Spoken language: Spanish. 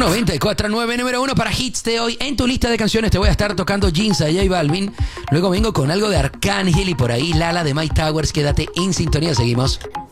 94.9, número 1 para hits de hoy. En tu lista de canciones te voy a estar tocando Jeans a J Balvin. Luego vengo con algo de Arcángel y por ahí Lala de Mike Towers. Quédate en sintonía, seguimos.